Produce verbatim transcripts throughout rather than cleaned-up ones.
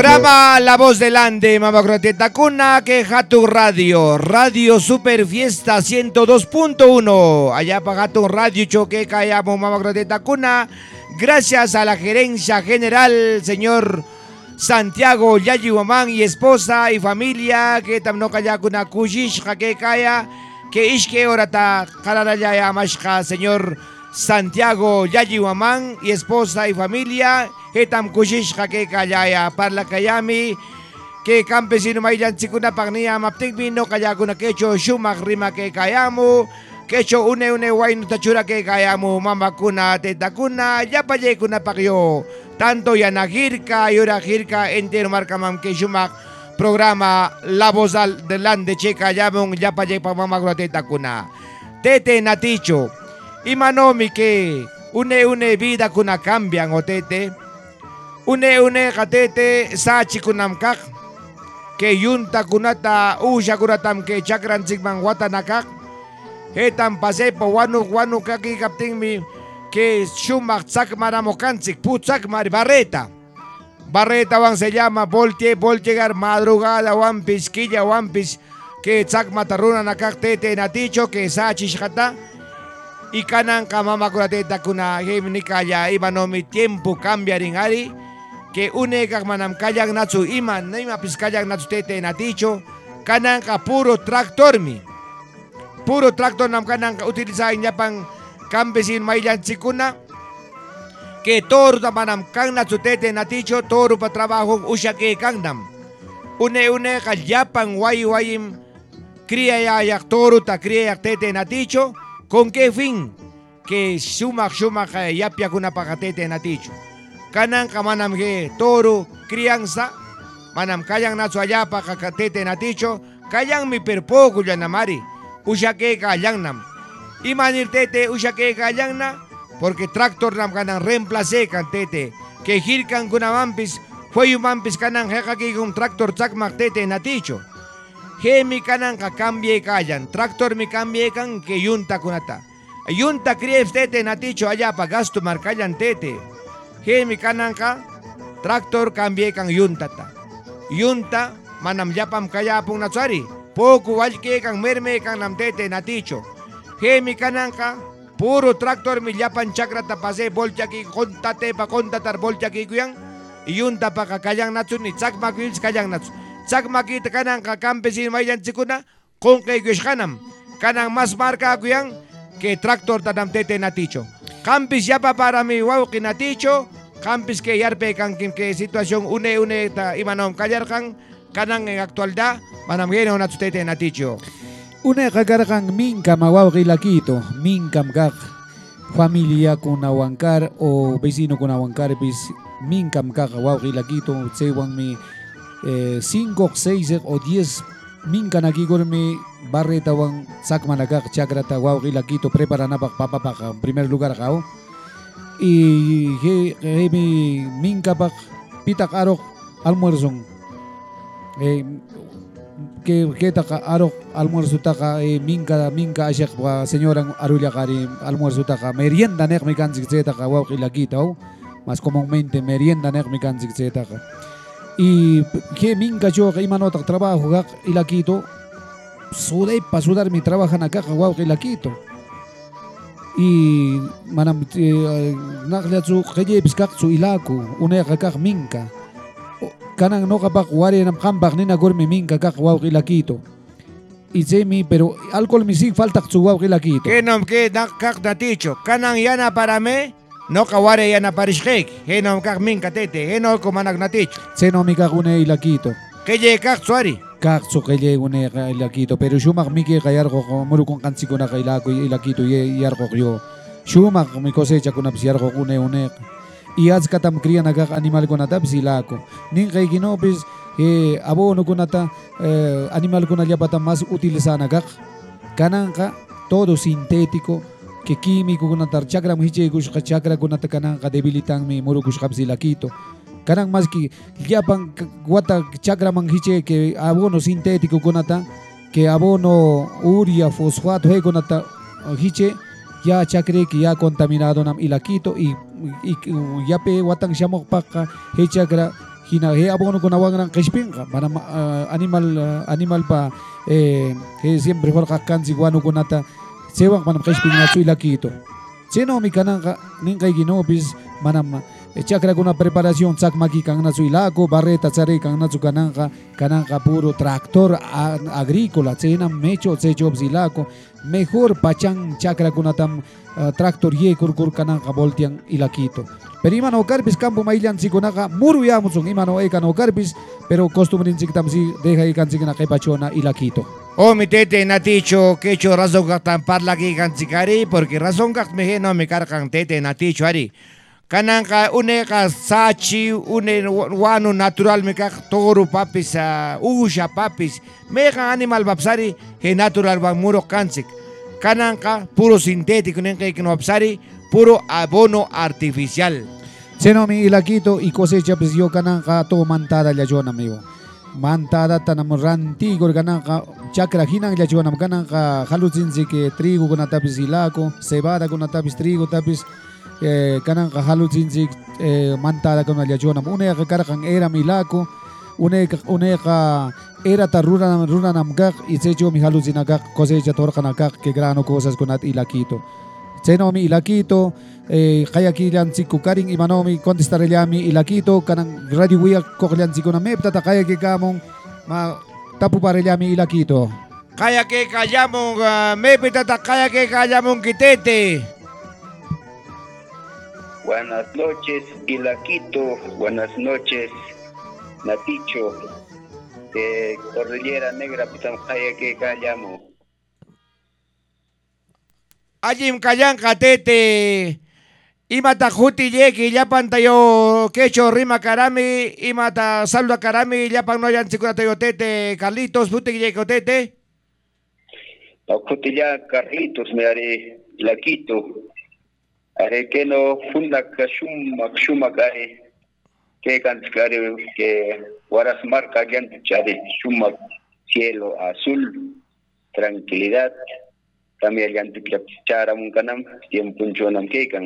Programa La Voz del Ande, Mamagroteta Cuna, que Jatu Radio, Radio Super Fiesta ciento dos punto uno. Allá para Jatu Radio Choque, Callamo, Mamagroteta Cuna. Gracias a la gerencia general, señor Santiago Yayi Guamán y esposa y familia, que tamno kaya kuna kushish, que kaya, que ishke orata, kararaya yamashka, señor Santiago Yayi Guamán y esposa y familia. Hetam kushish que kaya parla kayami que campesino mailan chikuna pagnia mapting vino kaya kuna kecho shumak rima que kayamu kecho une une wain tachura que kayamu mama kuna teta kuna ya paye kuna pakyo tanto yanagirka yura girka entero marca mam que shumak programa La Voz del Ande checa yamon ya paye pa mama teta kuna tete naticho imanomi que une une vida kuna cambian o tete. Une une katete sa chikunam kak ke yunta kunata usha kunatam ke chakran sigman watanakak hetam pase po wanu wanu kaki kapting mi ke shumak sak maramokansik putsak mar barreta barreta wan se llama volte voltegar madrugada wan pisquilla wan pis que sak mataruna nakak tete naticho que sa chishkata y kanan kamama kurateta kuna hemnikaya ibanomi tiempo cambia ringari que une manam kayang natsu iman naima piskayang natsu tete naticho kanang ka puro tractor mi puro tractor nam kanang ka utiliza inyapang campesin mailan chikuna que toro manam kang natsu tete naticho toro pa trabajo usha que kangnam une une ka yapang wai waim cría ya yak toro ta cría yak tete naticho con qué fin que sumak sumak yapia kuna pakatete naticho kanang kamanam ge toro crianza manam kayang natsu ayapa kakatete naticho kayang mi perpoco yanamari usha que kayang nam imanir tete usha que kayang na porque tractor nam kanang reemplace kan tete que hirkan kuna mampis fue mampis kanang hekaki kung tractor chakmak tete naticho he mi kanang ka cambie kayan tractor mi cambie kan que yunta kunata yunta krief tete naticho ayapa gasto markayan tete he mi kanangka tractor cambie kang yunta ta yunta manam yapam kaya pong natsari poku walke kang merme kang namtete naticho he mi kanangka puro tractor mi yapan chakra tapase bolchaki kontate pa kontatar bolchaki kuyang yunta pa kakayang natsu ni chakmak wils kayang natsu chakmak ita kanang ka kampesin mayan chikuna kung kay kuyashkanam kanang mas marka kuyang ke tractor ta namtete naticho campis yapa para mi wow kinaticho campis que yarpe kan kim que situación une une ta imanom kallar kan kanang en actualidad manam geno na tete naticho une kagar kan minka mawaw kilakito minkam kak familia kunawankar o vecino kunawankar bis minkam kak waw kilakito sewang mi eh, cinco seis o diez minka nakigormi barreta wang sakmanakak chakrata waw kilakito prepara na pak papapak primer lugar kao y he, he mi minka pak pitak arok almuerzong eh, que que taka arok almuerzo taka eh, minka minka asyak pa señora arulia kari almuerzo taka merienda nek mi kanzik taka waw kilakito mas comúnmente merienda nek mi kanzik taka y que minka yo que imanotak trabajo gak ilakito sudai pa sudar mi trabajo na kaka wow que ilakito y manam nakliatsu kaya biskak su ilaku una kaka minka kanang no kapak wari nam kambak ni nagor mi minka kaka wow que ilakito y semi pero alcohol mi sig falta su wow que ilakito que nom que kak naticho kanang yana para me no kaware yana parishkek henom kak minka tete heno komanak naticho seno mi kak une ilakito que ye kak suari kakso kaya une ilakito pero shumak mi que kayar ko muru con kansiko na kailako ilakito ye yar ko yo shumak mi cosecha con apsiar ko une une y az katam cría na kak animal ko nata silako nin kay ginopis eh abono ko nata eh, animal ko na yapata más utilizana kak kanangka todo sintético que químico con atar chakra mhiche kush chakra con atakana ka debilitan mi muru kush kapsilakito kanang mas ki yapang wata chakra manghiche que abono sintético con ata que abono urea fosfato he con ata hiche ya chakre que ya contaminado nam ilakito y y ya pe watang shamok paka he chakra hina he abono kuna wangran kishpinga mana uh, animal uh, animal pa eh he siempre for kakansi wanu kunata sewang manam kishpinga su ilakito sino mi kananga ninkai ginopis manam chakra kuna preparación sak maki kang na su ilako barreta tsare kang na su kananga kananga puro tractor agrícola tsena mecho tsecho ilako mejor pachang chakra kuna tam uh, tractor ye kur kur kananga voltian ilakito pero imano karpis campo maillan sikunaka muru yamusung imano ekano karpis pero costumbrin siktam si deja ikan sikina kay pachona ilakito. Oh, mi tete naticho kecho razón tan parla ki kan sikari porque razón kak mehe no me karkan tete naticho ari. Kanangka une ka sachi une wanu natural me kak toru papis uh, usha papis me ka animal bapsari he natural bang muro kansik. Kanangka puro sintético nenka ikno bapsari puro abono artificial. Seno mi ilakito y cosecha pues yo kanangka to mantada la jona miyo. Mantada tanam rantigo kanangka chakra hinang la jona kanangka haluzinsi ke trigo kuna tapis ilako, cebada kuna tapis trigo tapis eh, kanangka haluzinsi eh, mantada kuna la jona. Une ka karakang era milako, une une ka era tarura runa namgak y secho mi haluzinagak cosecha torkanagak que grano cosas kunat ilakito. Senomi ilakito eh, kaya kilan si kukaring imanomi kontestarelyami ilakito kanang radio wiya koklan si kuname tata kaya kikamong ma tapu parelyami ilakito kaya que kayamong uh, mepe tata kaya que kayamong kitete. Buenas noches Ilakito, buenas noches Naticho de Cordillera Negra pitan kaya que kayamo. Ajim kayanka tete imata juti yeki yapan tayo kecho rima karami imata salva karami yapan no yan sikuna tayo tete Carlitos puti yeko tete Juti ya Carlitos me haré Ilakito haré que no funda kashuma kashuma kare que canskare que guaras marca que chare shuma cielo azul tranquilidad kami alianti cara mungkanam tiempo chonam kekan.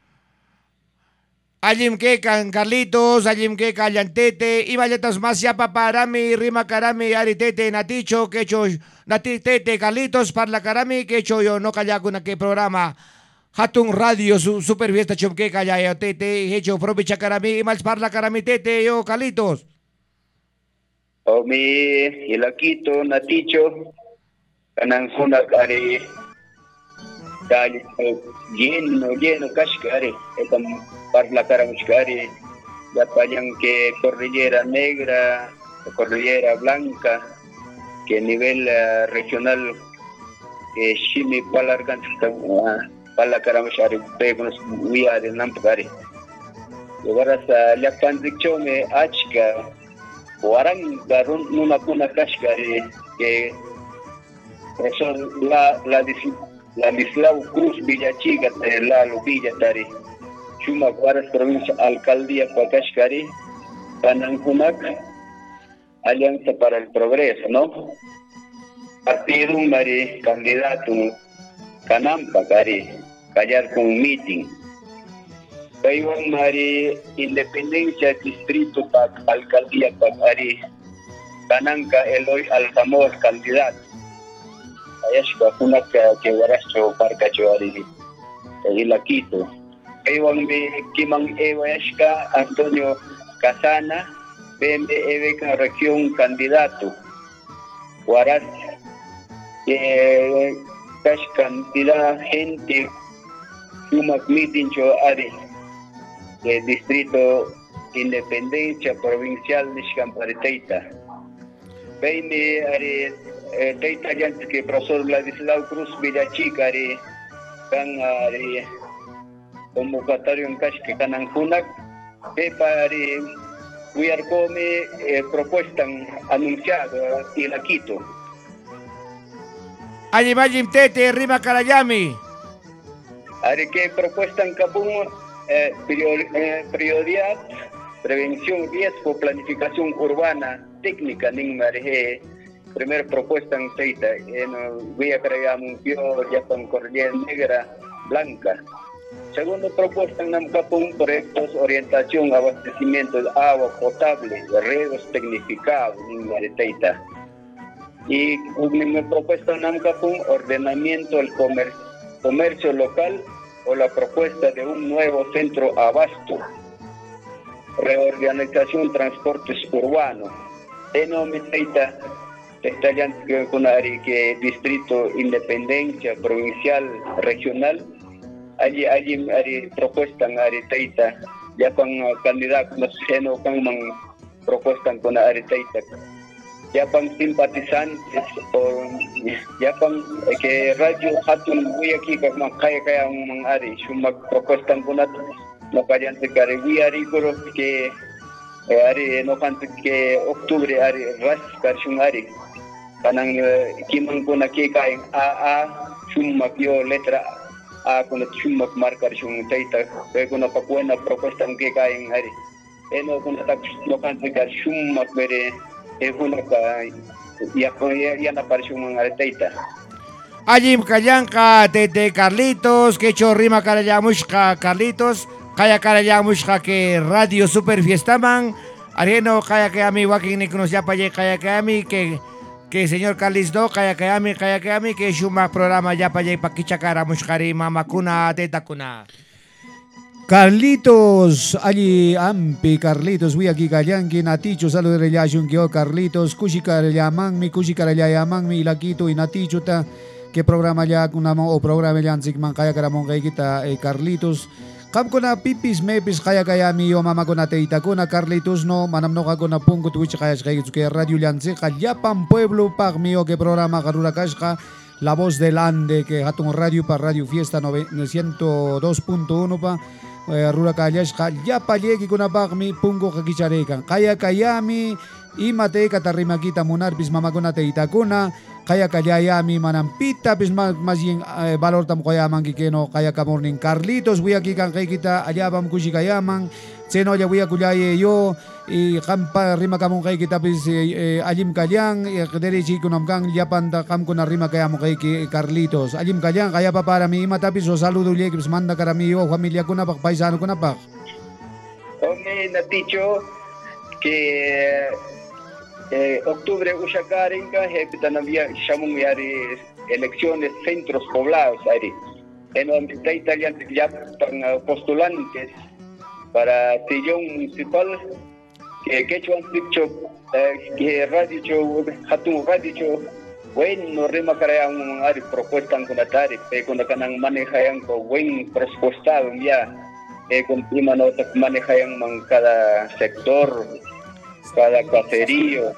Alim kekan Carlitos, alim kekan yantete, imayatas mas ya paparami, rima karami, aritete, naticho, quecho, natitete, Carlitos, parla karami, quecho yo no kayaku na ke programa. Hatun radio su super fiesta chumke kaya yo tete, hecho probicha karami, imals parla karami tete yo Carlitos. O mi Ilakito, naticho, kanang hunak ari dali lleno lleno kashkari etam parla karamushkari ya payang que Cordillera Negra, Cordillera Blanca que nivel uh, regional que shimi palargan uh, pala karamushari pegonos via de nampari lugaras uh, la pandikchome achka warang garun nuna kuna kashkari que eso la la Ladislao Cruz Villachiga la Villa Tari Chuma Guaras provincia alcaldía Pacashcari Panancunac Alianza para el Progreso, ¿no? Partido Mari candidato Canampa Cari callar con un meeting Paiwan Mari Independencia Distrito Pac Alcaldía Pacari Cananca Eloy Alzamor candidato Ayashka kuna que guaracho parcacho ari Ilakito. Ewan be kimang Ewayashka Antonio Casana Bembe Ebeca región candidato. Guaras eh cash cantidad gente sumak meeting cho ari de distrito Independencia provincial de Xcampariteita. Bembe ari Eh, Teita Yanti que profesor Ladislao Cruz Villachica ari kan ari convocatorio en cash que kanan hunak pepa ari Uyar come eh, propuesta anunciado Ilakito. Allí vayim tete rima karayami. Ari que propuesta en Capung eh, prior, eh, prioridad prevención riesgo planificación urbana técnica ning marhe primera propuesta en Teita, en Villa Carayam, ya con Cordillera Negra, Blanca. Segunda propuesta en Namcapún, proyectos orientación, abastecimiento de agua potable, riegos tecnificados, Teita. Y una propuesta en Namcapún, ordenamiento del comer comercio local o la propuesta de un nuevo centro abasto. Reorganización transportes urbanos. En Teita, Teita con que distrito Independencia, provincial, regional. Allí, allí, allí propuestan Ari Teita, ya con candidatos no con propuestan con Ari Teita, ya con simpatizantes, o ya con que radio hatun muy aquí con kaya kaya un Ari, suma propuestan con no kayan se cargui Ari pero que Ari no canto que octubre Ari ras karshun Ari, kanang kimang kuna que kain a a suma kyo letra a con chumak marcar shung Teita pe con pa buena propuesta que caen ari eno con ta no kan pegar chumak bere e una ka ya ya na par shung ari Teita allí kayanka de Carlitos que chorrima karayamushka Carlitos kaya karayamushka que radio super fiestaman areno kaya que ami wakin ni nos ya pa kaya que ami que que señor Carlis do kaya kaya mi kaya kaya mi que shuma programa ya pa pakichakara mushkari mama kuna teta kuna Carlitos allí ampi Carlitos voy aquí callanqui naticho saludo ya shunquio Carlitos kushikar llaman mi kushikar llaman mi laquito y naticho ta que programa ya kuna o programa ya ansikman kaya karamon kay kita eh, Carlitos Kam ko na pipis mepis kaya kaya mi yo mama ko na teita ko na Carlitos no manamno ka ko na pungo tuwich kaya kaya kaya radio lianse kaya pam pueblo pag mío que programa karura kashka la voz del ande que hatun radio pa radio fiesta ciento dos punto uno pa rura kaya kaya pa yeki ko na pag mi pungo kakicharekan kaya kaya mi imate katarima kita munar bis mama ko na teita ko na kaya kaya mi manampita bis mas yung eh, valor tam kaya man kikeno kaya ka morning Carlitos buya kikan kay kita ayabam kushi kaya man seno ya buya kuyaye yo i kampa rima kamong kay kita bis eh, alim kalyang eh, derechi kunam kang yapanda kam kuna rima kaya mo kay Carlitos alim kalyang kaya pa para mi matapis so saludo liye bis manda karami yo familia ko na pak paisano ko na pak okay naticho que Eh, octubre Ushakarinka, Hepitanavia, Shamun Yari, elecciones, centros poblados, Ari. En donde está italiano ya postulantes para sillón municipal, que Quechuan Tipcho, que Radio Cho, Hatun Radio Cho, bueno, Rima Karayan, Ari, propuestan con Atari, con la Canan manejan con buen presupuestado, ya, con prima nota manejan cada sector. Cada caserío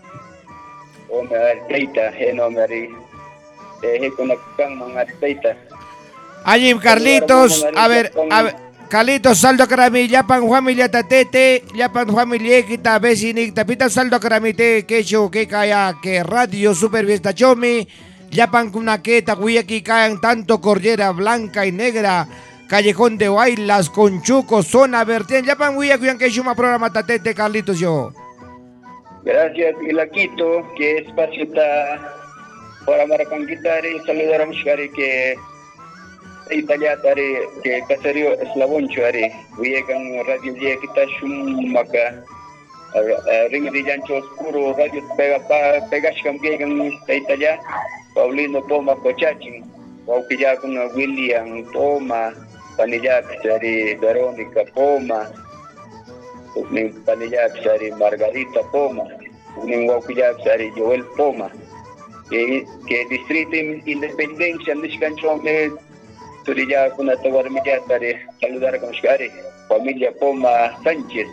o me arteita no me ari eh con la can man arteita allí Carlitos a ver a ver Carlitos saldo karami yapan familia tatete yapan familia kita vecini tapita saldo karami te kecho que kaya que radio super fiesta chomi yapan kuna que taguiki caen tanto cordillera blanca y negra callejón de Bailas Conchuco zona vertiente yapan huya kuyan que shuma programa tatete Carlitos yo. Gracias, Ilaquito, que espacio está para Maracanquitari, saludar a Mushkari, que Italia, que Caserío Eslavoncho, Viegan Radio Diekita Shumaka, Ring de Yancho Oscuro, Radio Pega Pegashkam Gegan, Italia, Paulino Poma Cochachin, Pauquilla con William Poma, Panillac, Verónica Poma. Ning Panillac sari Margarita Poma, ning Wakuyak sari Joel Poma, que que distrito Independencia Nishkanchon que Turilla kuna tawar media sari saludar con Shkari, familia Poma Sánchez,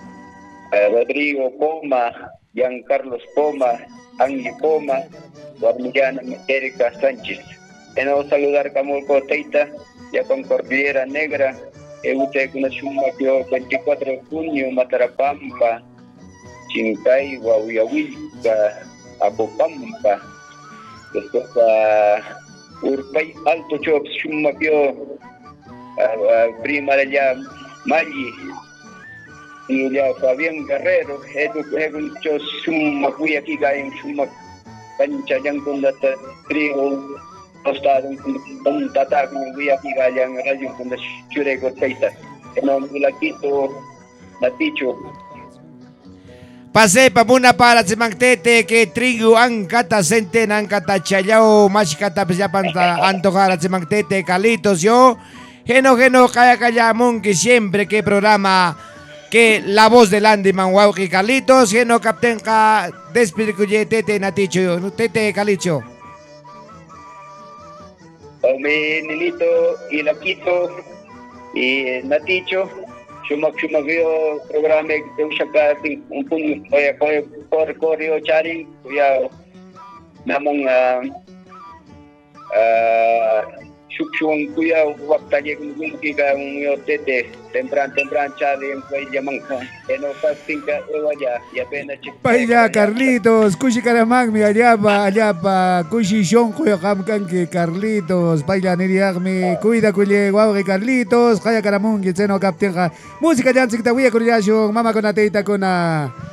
Rodrigo Poma, Gian Carlos Poma, Angie Poma, Guarmillana Erika Sánchez. Tenemos saludar Camulco Teita, ya con Cordillera Negra. Eute kuna shuma kyo veinticuatro de junio Matarapampa, Chincay, Guauyawilca, Apopampa, después a Urpay Alto Chop shuma kyo prima de ya Mali y ya Fabián Guerrero, Edu Edu shuma kuya aquí caen shuma pancha yang con la trigo Costa un tata con vía yang radio con chure corteita. No mulakito naticho. Pase pamuna para semangtete que trigo ang kata senten ang kata chayao mas kata pesyapan ta antojar semangtete Carlitos yo geno geno kaya kaya mong que siempre que programa que la voz del Andy Manguau que Carlitos geno capten ka despircuye tete naticho tete Carlitos. Mi Nilito y Laquito y Naticho, sumak sumak yo programa de un shaka un pun oya koy kor koryo charing kuya namong ah suksuang kuya wakta je kung kika yo tete tempran tempran charing koy jamang ka eno fasting ka ewaja ya pena chik Paya Carlitos, kushi karamang mi allapa, allapa, kushi shonko yo kamkan que Carlitos, paya niriak mi cuida kuye guau que Carlitos, kaya karamung que seno kaptenga, música jansi kita wiya kuryashong, mama con ateita con a